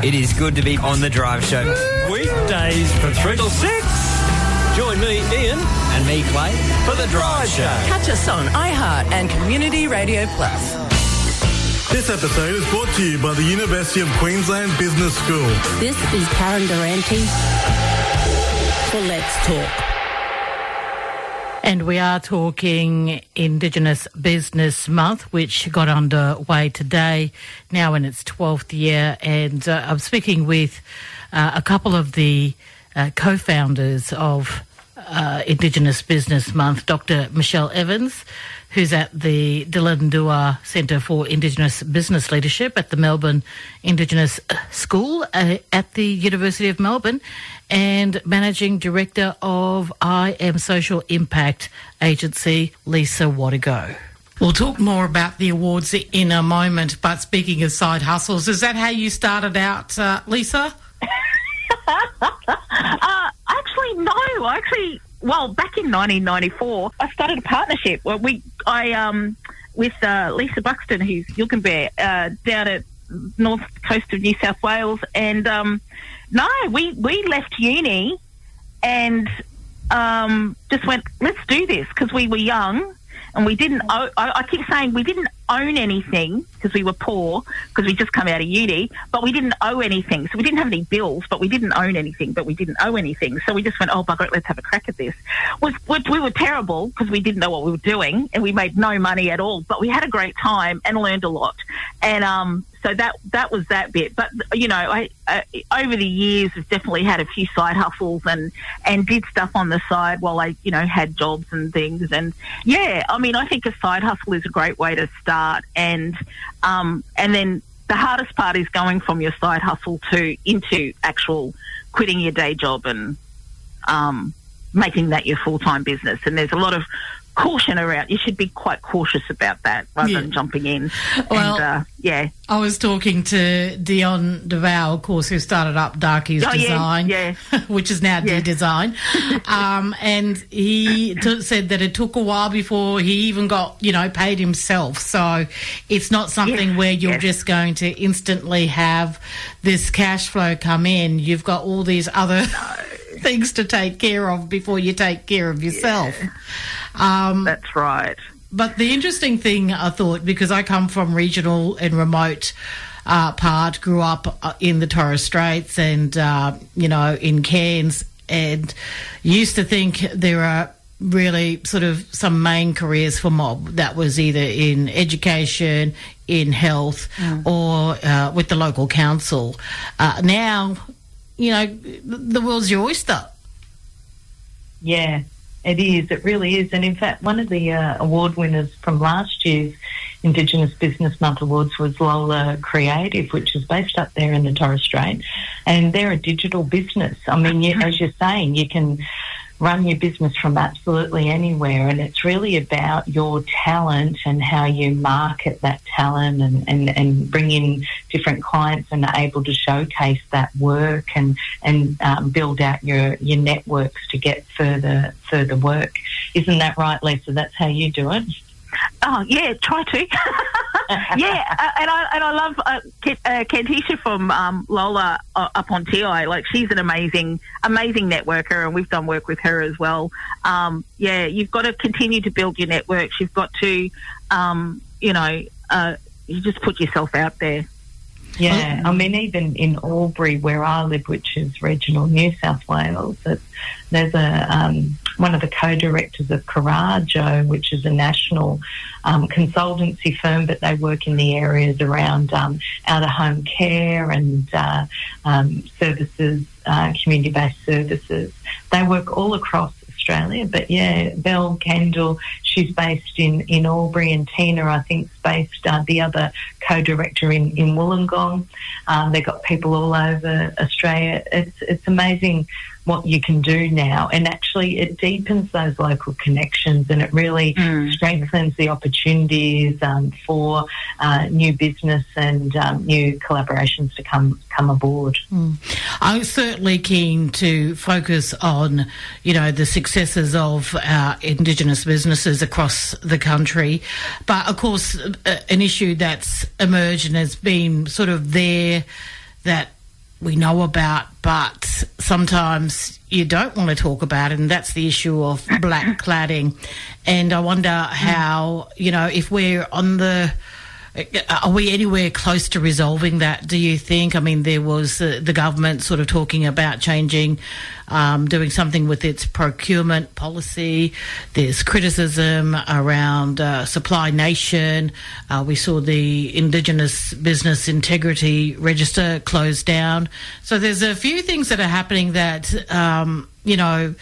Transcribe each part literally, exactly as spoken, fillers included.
It is good to be on The Drive Show. Weekdays from three till six. Join me, Ian. And me, Clay, for The Drive Show. Catch us on iHeart and Community Radio Plus. This episode is brought to you by the University of Queensland Business School. This is Karen Durante for Let's Talk. And we are talking Indigenous Business Month, which got underway today, now in its twelfth year. And uh, I'm speaking with uh, a couple of the uh, co-founders of uh, Indigenous Business Month, Doctor Michelle Evans, who's at the Dillandua Centre for Indigenous Business Leadership at the Melbourne Indigenous School uh, at the University of Melbourne, and Managing Director of I Am Social Impact Agency, Lisa Wadigo. We'll talk more about the awards in a moment, but speaking of side hustles, is that how you started out, uh, Lisa? uh, actually, no. Actually, well, back in nineteen ninety-four, I started a partnership. Well, we, I, um, with uh, Lisa Buxton, who's Yilgarn Bear, uh, down at north coast of New South Wales, and um, no, we we left uni and um, just went, let's do this, because we were young and we didn't. Own, I, I keep saying we didn't own anything because we were poor, because we just come out of uni, but we didn't owe anything. So we didn't have any bills, but we didn't own anything, but we didn't owe anything. So we just went, oh, bugger it, let's have a crack at this. We, we were terrible because we didn't know what we were doing, and we made no money at all, but we had a great time and learned a lot. And um, so that that was that bit. But, you know, I, uh, over the years, I've definitely had a few side hustles and, and did stuff on the side while I, you know, had jobs and things. And, yeah, I mean, I think a side hustle is a great way to start. And um, and then the hardest part is going from your side hustle to into actual quitting your day job and um, making that your full-time business. And there's a lot of caution around. You should be quite cautious about that rather yeah. than jumping in. Well, and, uh, yeah. I was talking to Dion Duval, of course, who started up Darky's oh, Design, yeah, yeah. which is now yeah. D-Design. um, and he t- said that it took a while before he even got, you know, paid himself. So it's not something yes. where you're yes. just going to instantly have this cash flow come in. You've got all these other no. things to take care of before you take care of yourself. Yeah. Um, That's right. But the interesting thing, I thought, because I come from regional and remote uh, part, grew up uh, in the Torres Straits and, uh, you know, in Cairns, and used to think there are really sort of some main careers for mob that was either in education, in health, mm. or uh, with the local council. Uh, now, you know, the world's your oyster. Yeah. It is, it really is. And in fact, one of the uh, award winners from last year's Indigenous Business Month Awards was Lola Creative, which is based up there in the Torres Strait. And they're a digital business. I mean, you, as you're saying, you can run your business from absolutely anywhere, and it's really about your talent and how you market that talent and, and, and bring in different clients and are able to showcase that work and, and um, build out your, your networks to get further further work. Isn't that right, Lisa? That's how you do it? Oh, yeah, try to. yeah, uh, and I and I love uh, Kent, uh, Kentisha from um, Lola uh, up on T I. Like, she's an amazing, amazing networker, and we've done work with her as well. Um, yeah, you've got to continue to build your networks. You've got to, um, you know, uh, you just put yourself out there. Yeah, I mean, even in Albury, where I live, which is regional New South Wales, it's, there's a um, one of the co-directors of Carajo, which is a national um, consultancy firm, but they work in the areas around um, out-of-home care and uh, um, services, uh, community-based services. They work all across Australia, but yeah, Belle Kendall, she's based in, in Albury, and Tina, I think, is based, uh, the other co-director in, in Wollongong. Um, they've got people all over Australia. It's, it's amazing what you can do now, and actually it deepens those local connections, and it really mm. strengthens the opportunities um, for uh, new business and um, new collaborations to come come aboard. Mm. I'm certainly keen to focus on, you know, the successes of our Indigenous businesses across the country, but of course uh, an issue that's emerged and has been sort of there that we know about, but sometimes you don't want to talk about it, and that's the issue of black cladding. And I wonder how, you know, if we're on the... Are we anywhere close to resolving that, do you think? I mean, there was uh, the government sort of talking about changing, um, doing something with its procurement policy. There's criticism around uh, Supply Nation. Uh, we saw the Indigenous Business Integrity Register closed down. So there's a few things that are happening that, um, you know,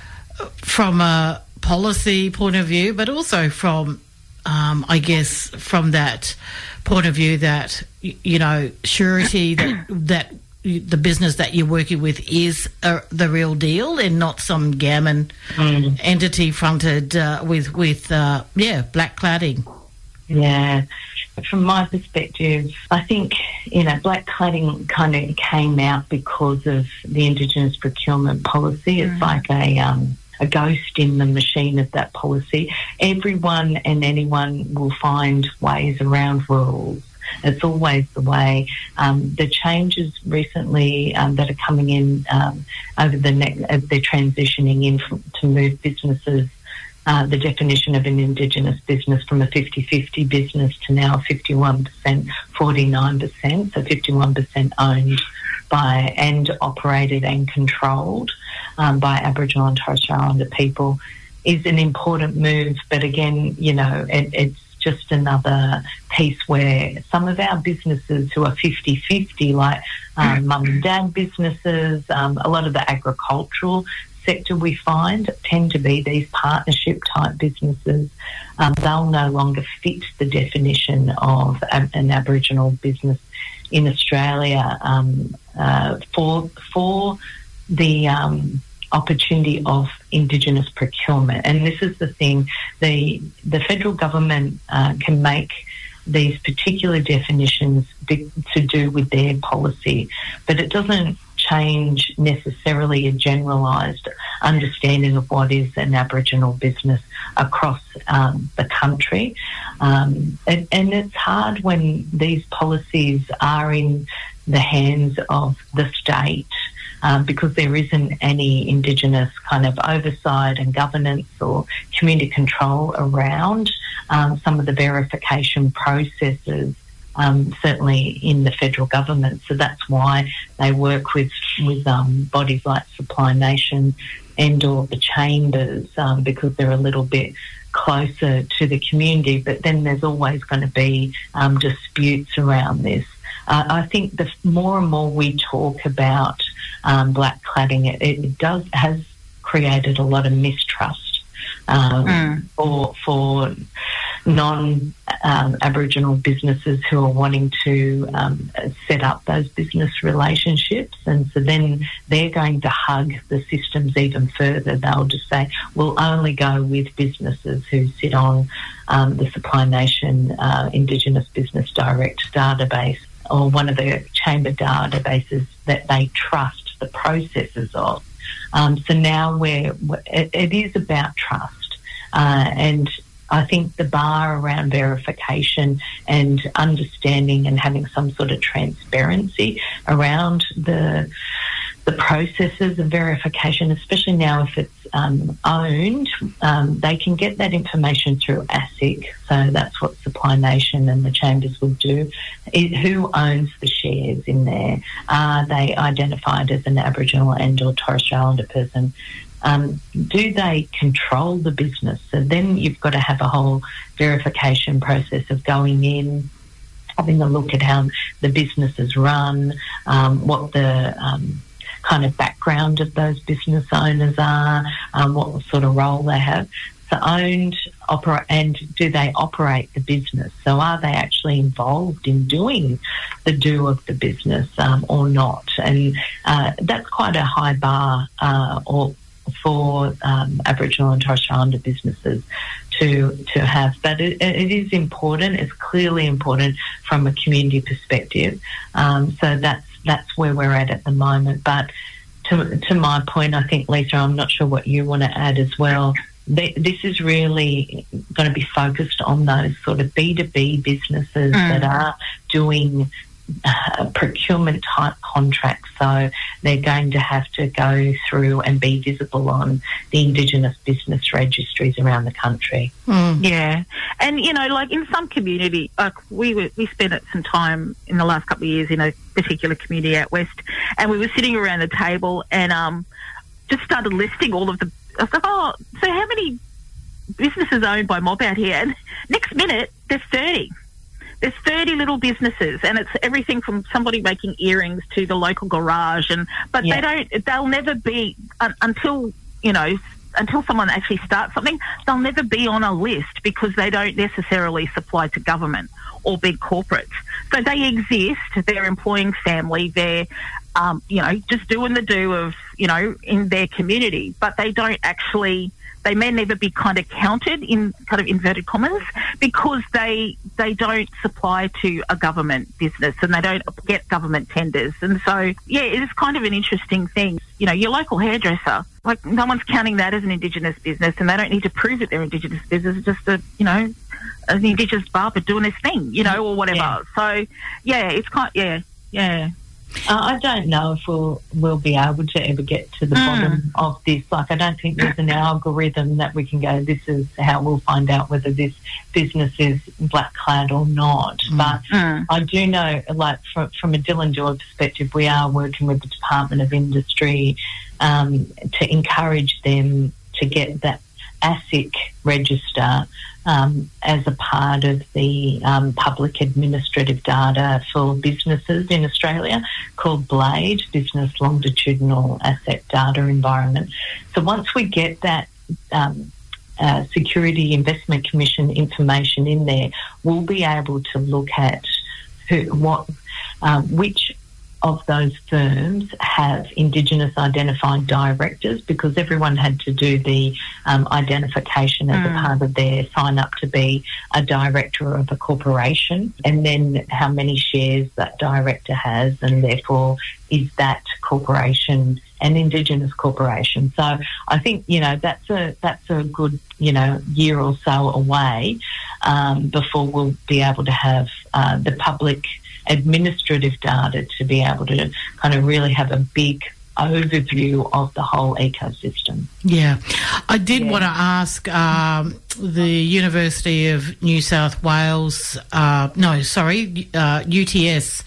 from a policy point of view, but also from... Um, I guess from that point of view that, you know, surety that that the business that you're working with is uh, the real deal and not some gammon mm. entity fronted uh, with, with uh, yeah, black cladding. Yeah. From my perspective, I think, you know, black cladding kind of came out because of the Indigenous procurement policy. It's mm. like a... Um, a ghost in the machine of that policy. Everyone and anyone will find ways around rules. It's always the way. Um, the changes recently um, that are coming in um, over the next, uh, they're transitioning in from, to move businesses, uh, the definition of an Indigenous business from a fifty-fifty business to now fifty-one percent, forty-nine percent, so fifty-one percent owned by and operated and controlled um, by Aboriginal and Torres Strait Islander people is an important move. But again, you know, it, it's just another piece where some of our businesses who are fifty-fifty, like um, mum and dad businesses, um, a lot of the agricultural sector we find tend to be these partnership type businesses. Um, they'll no longer fit the definition of a, an Aboriginal business in Australia um, uh, for for the um, opportunity of Indigenous procurement. And this is the thing, the the federal government uh, can make these particular definitions be, to do with their policy, but it doesn't change necessarily a generalised understanding of what is an Aboriginal business across um, the country. Um, and, and it's hard when these policies are in the hands of the state um, because there isn't any Indigenous kind of oversight and governance or community control around um, some of the verification processes. Um, certainly in the federal government. So that's why they work with with um, bodies like Supply Nation and or the chambers um, because they're a little bit closer to the community. But then there's always going to be um, disputes around this. Uh, I think the more and more we talk about um, black cladding, it, it does has created a lot of mistrust um, mm. for for non um, Aboriginal businesses who are wanting to um, set up those business relationships, and so then they're going to hug the systems even further. They'll just say, we'll only go with businesses who sit on um, the Supply Nation uh, Indigenous Business Direct database or one of the chamber databases that they trust the processes of. Um, so now we're, it, it is about trust uh, and I think the bar around verification and understanding and having some sort of transparency around the the processes of verification, especially now if it's um, owned, um, they can get that information through ASIC. So that's what Supply Nation and the chambers would do. It, who owns the shares in there? Are they identified as an Aboriginal and or Torres Strait Islander person? Um, do they control the business? So then you've got to have a whole verification process of going in, having a look at how the business is run, um, what the um, kind of background of those business owners are, um, what sort of role they have. So owned, operate, and do they operate the business? So are they actually involved in doing the do of the business um, or not? And uh, that's quite a high bar uh, or for um, Aboriginal and Torres Strait Islander businesses to to have. But it, it is important. It's clearly important from a community perspective. Um, so that's that's where we're at at the moment. But to to my point, I think, Lisa, I'm not sure what you want to add as well. They, this is really going to be focused on those sort of B two B businesses mm. that are doing uh, procurement type contracts, so they're going to have to go through and be visible on the Indigenous business registries around the country. Mm. Yeah, and you know, like in some community, like we were, we spent some time in the last couple of years in a particular community out west, and we were sitting around the table and um, just started listing all of the. I thought, oh, so how many businesses owned by mob out here? And next minute, there's thirty. There's thirty little businesses, and it's everything from somebody making earrings to the local garage. And but Yeah. they don't. They'll never be un, until you know until someone actually starts something. They'll never be on a list because they don't necessarily supply to government or big corporates. So they exist. They're employing family. They're um, you know just doing the do of you know in their community, but they don't actually. They may never be kind of counted in kind of inverted commas because they they don't supply to a government business and they don't get government tenders. And so, yeah, it is kind of an interesting thing. You know, your local hairdresser, like no one's counting that as an Indigenous business and they don't need to prove that they're Indigenous business. It's just a, you know, an Indigenous barber doing his thing, you know, or whatever. Yeah. So, yeah, it's kind yeah, yeah. Uh, I don't know if we'll we'll be able to ever get to the Mm. bottom of this. Like, I don't think there's an algorithm that we can go, this is how we'll find out whether this business is black clad or not. Mm. But Mm. I do know, like, from, from a Dylan Joy perspective, we are working with the Department of Industry um, to encourage them to get that ASIC register um, as a part of the um, public administrative data for businesses in Australia called BLADE, Business Longitudinal Asset Data Environment. So once we get that um, uh, Security Investment Commission information in there, we'll be able to look at who, what, um, which of those firms have Indigenous identified directors, because everyone had to do the um, identification as Mm. a part of their sign up to be a director of a corporation, and then how many shares that director has, and therefore is that corporation an Indigenous corporation. So I think, you know, that's a that's a good, you know, year or so away um, before we'll be able to have uh, the public administrative data to be able to kind of really have a big overview of the whole ecosystem. Yeah. I did Yeah. want to ask um, the University of New South Wales, uh, no, sorry, uh, U T S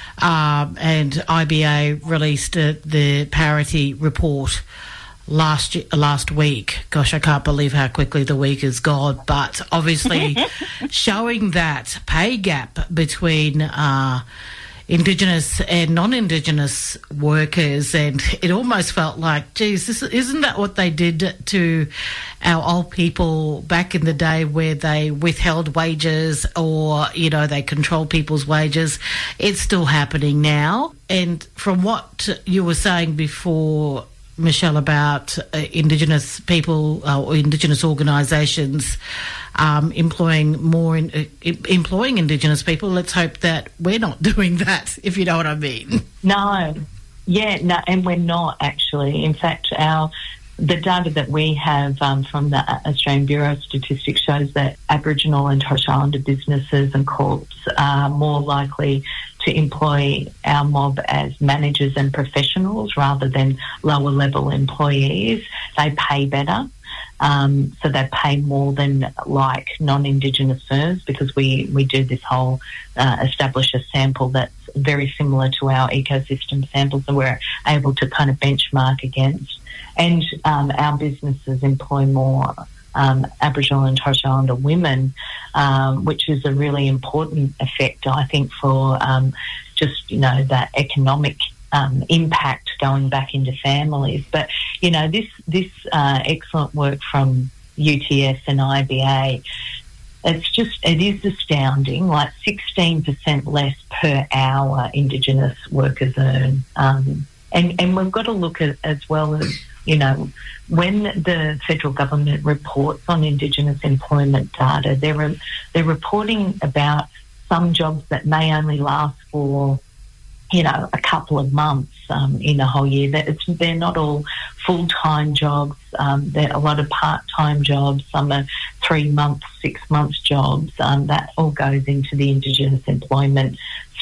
um, and I B A released uh, the parity report last y- last week. Gosh, I can't believe how quickly the week has gone, but obviously showing that pay gap between uh, Indigenous and non-Indigenous workers, and it almost felt like, geez, this, isn't that what they did to our old people back in the day, where they withheld wages or, you know, they controlled people's wages? It's still happening now. And from what you were saying before, Michelle, about uh, Indigenous people uh, or Indigenous organisations um, employing more in, uh, employing Indigenous people, let's hope that we're not doing that, if you know what I mean. No, yeah, no, and we're not actually. In fact, our the data that we have um, from the Australian Bureau of Statistics shows that Aboriginal and Torres Strait Islander businesses and corps are more likely to employ our mob as managers and professionals rather than lower level employees. They pay better. Um, so they pay more than like non-Indigenous firms, because we, we do this whole uh, establish a sample that's very similar to our ecosystem samples, and we're able to kind of benchmark against. And um, our businesses employ more um, Aboriginal and Torres Strait Islander women, um, which is a really important effect, I think, for um, just, you know, that economic um, impact going back into families. But, you know, this, this uh, excellent work from U T S and I B A, it's just, it is astounding, like sixteen percent less per hour Indigenous workers earn. Um, and, and we've got to look at, as well as, you know, when the federal government reports on Indigenous employment data, they're, they're reporting about some jobs that may only last for, you know, a couple of months um, in a whole year. That it's, they're not all full-time jobs. Um, there are a lot of part-time jobs. Some are three months, six months jobs. Um, that all goes into the Indigenous employment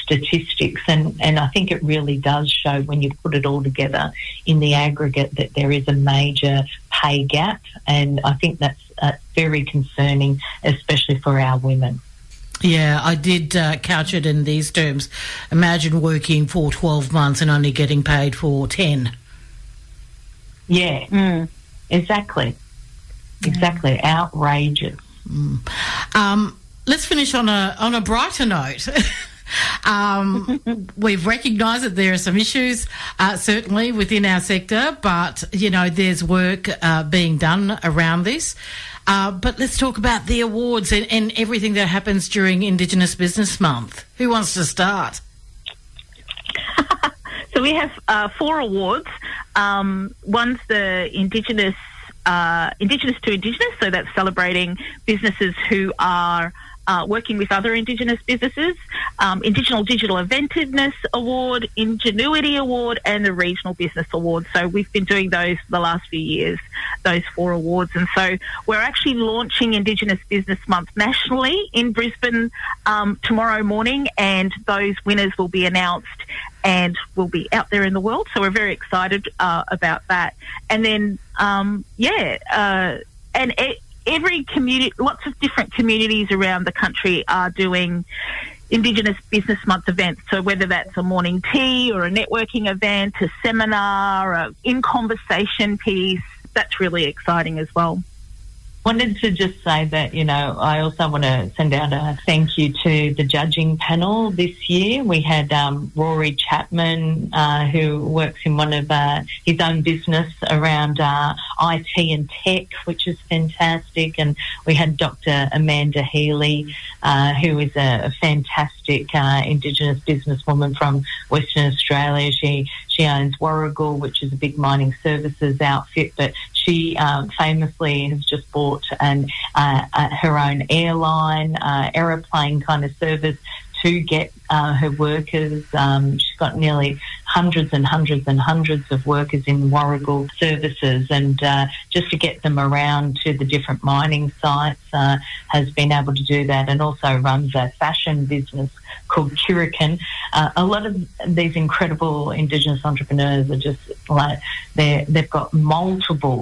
statistics, and, and I think it really does show when you put it all together in the aggregate that there is a major pay gap, and I think that's uh, very concerning, especially for our women. Yeah, I did uh, couch it in these terms. Imagine working for twelve months and only getting paid for ten. Yeah, mm. exactly. Exactly. Outrageous. Mm. Um, let's finish on a on a brighter note. um, we've recognised that there are some issues, uh, certainly within our sector, but, you know, there's work uh, being done around this. Uh, but let's talk about the awards and, and everything that happens during Indigenous Business Month. Who wants to start? So we have uh, four awards. Um, one's the Indigenous uh, Indigenous to Indigenous, so that's celebrating businesses who are Uh, working with other Indigenous businesses, um, Indigenous Digital Inventiveness Award, Ingenuity Award, and the Regional Business Award. So we've been doing those for the last few years, those four awards. And so we're actually launching Indigenous Business Month nationally in Brisbane um, tomorrow morning, and those winners will be announced and will be out there in the world. So we're very excited uh, about that. And then, um, yeah, uh, and it, every community, lots of different communities around the country are doing Indigenous Business Month events. So whether that's a morning tea or a networking event, a seminar, a in conversation piece, that's really exciting as well. Wanted to just say that, you know, I also want to send out a thank you to the judging panel this year. We had um, Rory Chapman, uh, who works in one of uh, his own business around uh, I T and tech, which is fantastic. And we had Doctor Amanda Healy, uh, who is a, a fantastic uh, Indigenous businesswoman from Western Australia. She she owns Warrigal, which is a big mining services outfit, but she um, famously has just bought an, uh, uh, her own airline, uh, aeroplane kind of service to get uh, her workers. Um, she's got nearly hundreds and hundreds and hundreds of workers in Warrigal services, and uh, just to get them around to the different mining sites uh, has been able to do that, and also runs a fashion business called Curican. Uh, a lot of these incredible Indigenous entrepreneurs are just like, they're, they've got multiple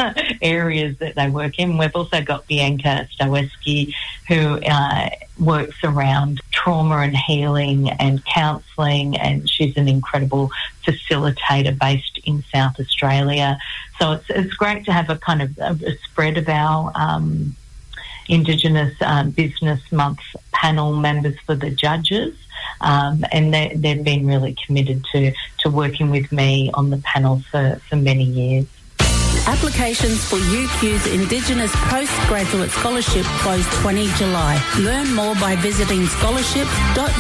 areas that they work in. We've also got Bianca Stoweski, who uh, works around trauma and healing and counselling, and she's an incredible facilitator based in South Australia. So it's, it's great to have a kind of a, a spread of our um, Indigenous um, Business Month panel members for the judges, um, and they, they've been really committed to, to working with me on the panel for, for many years. Applications for U Q's Indigenous Postgraduate Scholarship close the twentieth of July. Learn more by visiting scholarship dot